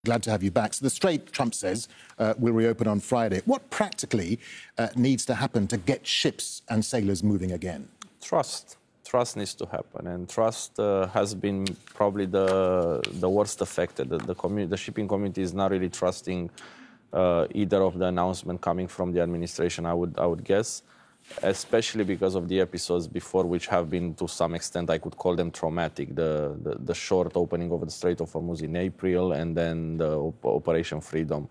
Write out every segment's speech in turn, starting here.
Glad to have you back. So the Strait, Trump says, will reopen on Friday. What practically needs to happen to get ships and sailors moving again? Trust. Trust needs to happen, and trust has been probably the worst affected. The shipping community is not really trusting either of the announcement coming from the administration, I would guess, especially because of the episodes before, which have been, to some extent, I could call them traumatic. The short opening of the Strait of Hormuz in April, and then the Operation Freedom.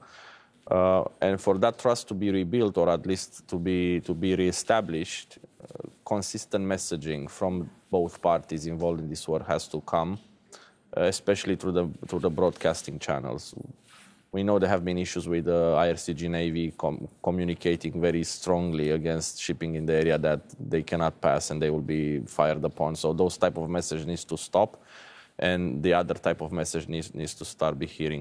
And for that trust to be rebuilt, or at least to be reestablished, consistent messaging from both parties involved in this war has to come, especially through the broadcasting channels. We know there have been issues with the IRCG Navy communicating very strongly against shipping in the area, that they cannot pass and they will be fired upon. So those type of message needs to stop, and the other type of message needs to start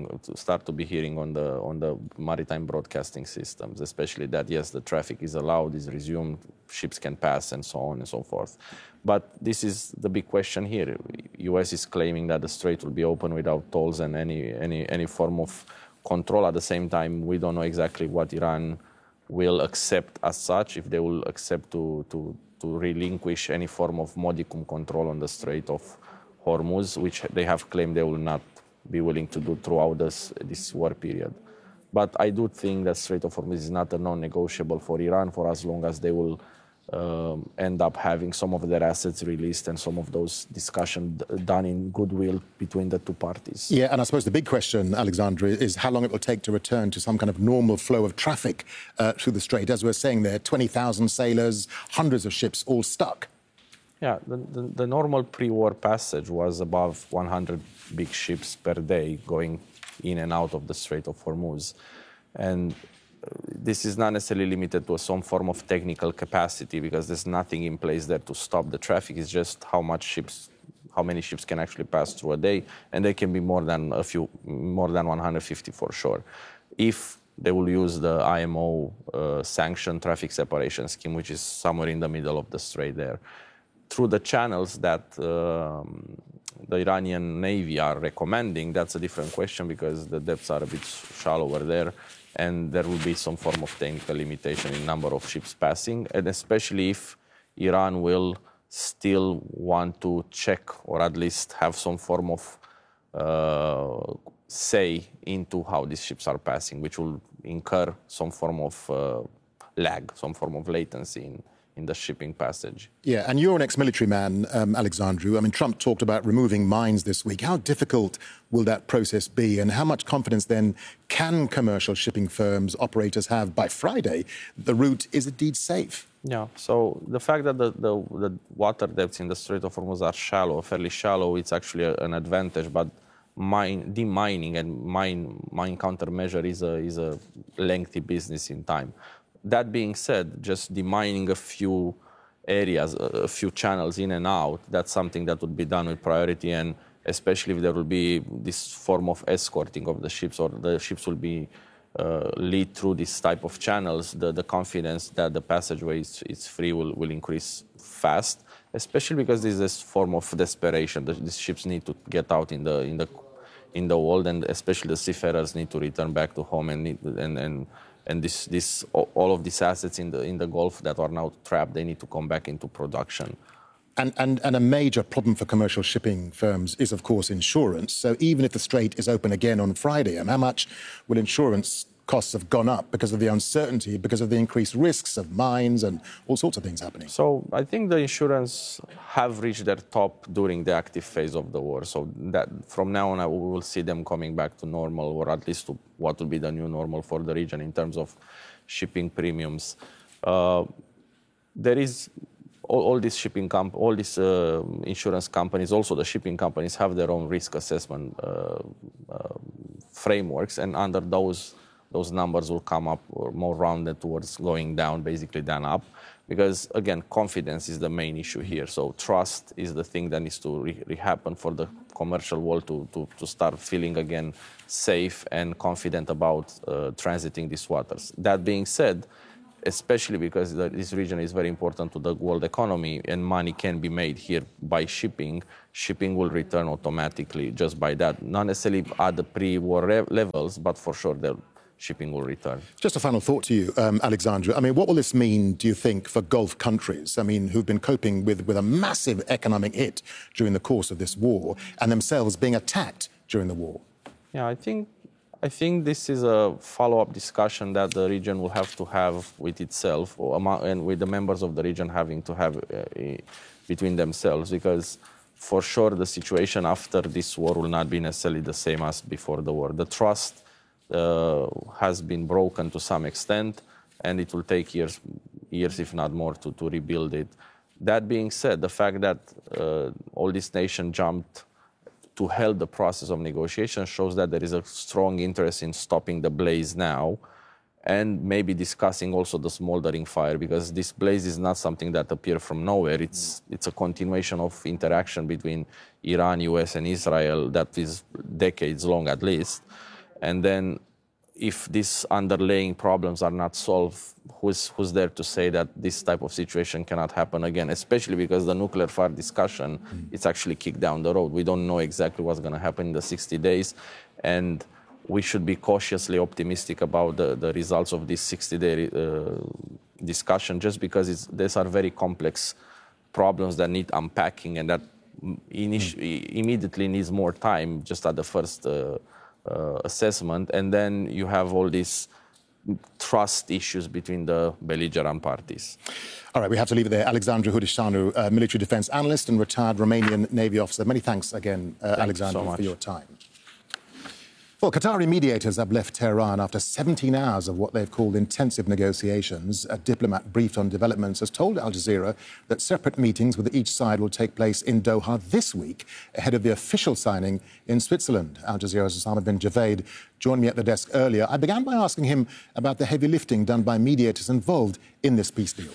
to be hearing on the maritime broadcasting systems, especially that yes, the traffic is allowed, is resumed, ships can pass, and so on and so forth. But this is the big question here. U.S. is claiming that the Strait will be open without tolls and any form of control. At the same time, we don't know exactly what Iran will accept as such, if they will accept to relinquish any form of modicum control on the Strait of Hormuz, which they have claimed they will not be willing to do throughout this war period. But I do think that Strait of Hormuz is not a non-negotiable for Iran, for as long as they will end up having some of their assets released and some of those discussions done in goodwill between the two parties. Yeah, and I suppose the big question, Alexandra, is how long it will take to return to some kind of normal flow of traffic through the Strait. As we're saying there, 20,000 sailors, hundreds of ships all stuck. Yeah, the normal pre-war passage was above 100 big ships per day going in and out of the Strait of Hormuz. And this is not necessarily limited to some form of technical capacity, because there's nothing in place there to stop the traffic. It's just how many ships can actually pass through a day, and they can be more than 150 for sure. If they will use the IMO sanctioned traffic separation scheme, which is somewhere in the middle of the strait there, through the channels that the Iranian Navy are recommending, that's a different question, because the depths are a bit shallower there, and there will be some form of technical limitation in number of ships passing, and especially if Iran will still want to check, or at least have some form of say into how these ships are passing, which will incur some form of lag, some form of latency in the shipping passage. Yeah, and you're an ex-military man, Alexandru. I mean, Trump talked about removing mines this week. How difficult will that process be, and how much confidence then can commercial shipping firms, operators have by Friday the route is indeed safe? Yeah, so the fact that the water depths in the Strait of Hormuz are shallow, fairly shallow, it's actually an advantage, but demining and mine countermeasure is a lengthy business in time. That being said, just demining a few areas, a few channels in and out, that's something that would be done with priority, and especially if there will be this form of escorting of the ships, or the ships will be lead through this type of channels, the confidence that the passageway is free will increase fast, especially because there's this form of desperation. These ships need to get out in the world, and especially the seafarers need to return back to home, and all of these assets in the Gulf that are now trapped, they need to come back into production. And a major problem for commercial shipping firms is, of course, insurance. So even if the Strait is open again on Friday, how much will insurance costs have gone up because of the uncertainty, because of the increased risks of mines and all sorts of things happening? So I think the insurance have reached their top during the active phase of the war. So that from now on, we will see them coming back to normal, or at least to what will be the new normal for the region in terms of shipping premiums. There is all these insurance companies, also the shipping companies, have their own risk assessment frameworks, and under those numbers will come up or more rounded towards going down, basically than up, because again, confidence is the main issue here. So trust is the thing that needs to happen for the commercial world to start feeling again safe and confident about transiting these waters. That being said, especially because this region is very important to the world economy and money can be made here by shipping. Shipping will return automatically just by that, not necessarily at the pre-war levels, but for sure the shipping will return. Just a final thought to you, Alexandra. I mean, what will this mean, do you think, for Gulf countries? I mean, who've been coping with a massive economic hit during the course of this war and themselves being attacked during the war? Yeah, I think this is a follow-up discussion that the region will have to have with itself and with the members of the region having to have between themselves, because for sure the situation after this war will not be necessarily the same as before the war. The trust has been broken to some extent, and it will take years if not more, to rebuild it. That being said, the fact that all these nations jumped to help the process of negotiation shows that there is a strong interest in stopping the blaze now and maybe discussing also the smoldering fire, because this blaze is not something that appeared from nowhere. It's a continuation of interaction between Iran, US, and Israel that is decades long at least. And then if these underlying problems are not solved, who's there to say that this type of situation cannot happen again, especially because the nuclear fire discussion, it's actually kicked down the road. We don't know exactly what's going to happen in the 60 days, and we should be cautiously optimistic about the results of this 60-day discussion, just because these are very complex problems that need unpacking and that immediately needs more time just at the first assessment, and then you have all these trust issues between the belligerent parties. All right, we have to leave it there. Alexandru Hudișanu, military defense analyst and retired Romanian Navy officer. Many thanks again, Alexandru, for your time. Well, Qatari mediators have left Tehran after 17 hours of what they've called intensive negotiations. A diplomat briefed on developments has told Al Jazeera that separate meetings with each side will take place in Doha this week, ahead of the official signing in Switzerland. Al Jazeera's Osama bin Javaid joined me at the desk earlier. I began by asking him about the heavy lifting done by mediators involved in this peace deal.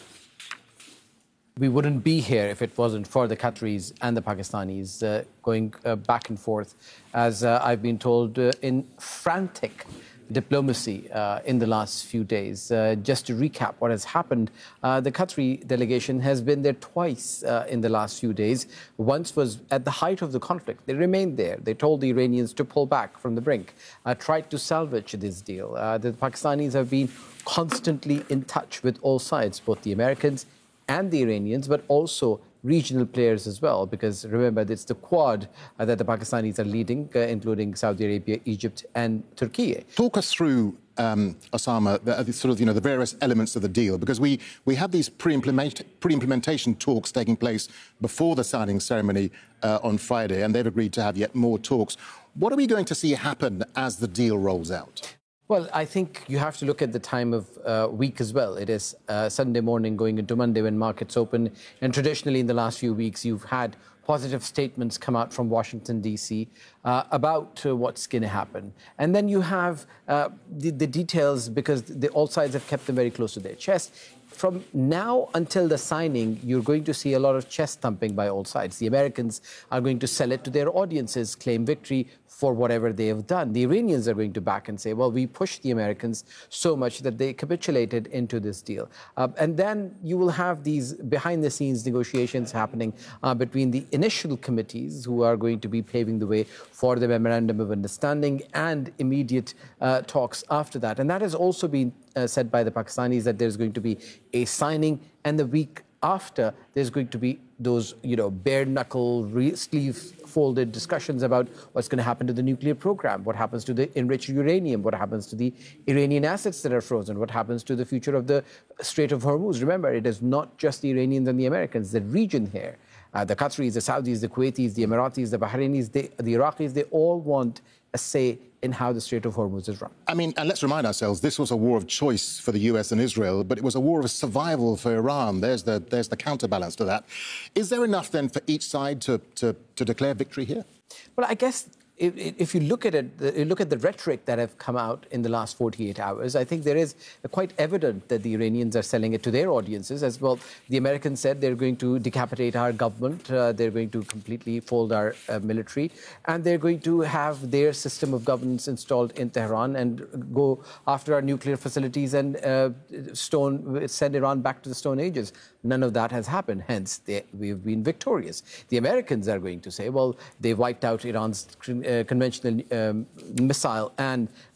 We wouldn't be here if it wasn't for the Qataris and the Pakistanis going back and forth, as I've been told, in frantic diplomacy in the last few days. Just to recap what has happened, the Qatari delegation has been there twice in the last few days. Once was at the height of the conflict. They remained there. They told the Iranians to pull back from the brink, tried to salvage this deal. The Pakistanis have been constantly in touch with all sides, both the Americans and the Iranians, but also regional players as well, because remember, it's the Quad that the Pakistanis are leading, including Saudi Arabia, Egypt, and Turkey. Talk us through, Osama, the various elements of the deal, because we have these pre-implementation talks taking place before the signing ceremony on Friday, and they've agreed to have yet more talks. What are we going to see happen as the deal rolls out? Well, I think you have to look at the time of week as well. It is Sunday morning going into Monday when markets open. And traditionally in the last few weeks, you've had positive statements come out from Washington, D.C. About what's going to happen. And then you have the details, because all sides have kept them very close to their chest. From now until the signing, you're going to see a lot of chest thumping by all sides. The Americans are going to sell it to their audiences, claim victory for whatever they have done. The Iranians are going to back and say, well, we pushed the Americans so much that they capitulated into this deal. And then you will have these behind-the-scenes negotiations happening between the initial committees, who are going to be paving the way for the Memorandum of Understanding, and immediate talks after that. And that has also been said by the Pakistanis, that there's going to be a signing, and the week after there's going to be those, bare-knuckle, sleeve-folded discussions about what's going to happen to the nuclear program, what happens to the enriched uranium, what happens to the Iranian assets that are frozen, what happens to the future of the Strait of Hormuz. Remember, it is not just the Iranians and the Americans, the region here. The Qataris, the Saudis, the Kuwaitis, the Emiratis, the Bahrainis, the Iraqis, they all want a say in how the Strait of Hormuz is run. I mean, and let's remind ourselves, this was a war of choice for the US and Israel, but it was a war of survival for Iran. There's the counterbalance to that. Is there enough then for each side to declare victory here? Well, I guess if you look at it, you look at the rhetoric that have come out in the last 48 hours, I think there is quite evident that the Iranians are selling it to their audiences as well. The Americans said they're going to decapitate our government, they're going to completely fold our military, and they're going to have their system of governance installed in Tehran and go after our nuclear facilities and send Iran back to the Stone Ages. None of that has happened. Hence, we've been victorious. The Americans are going to say, well, they wiped out Iran's conventional missile and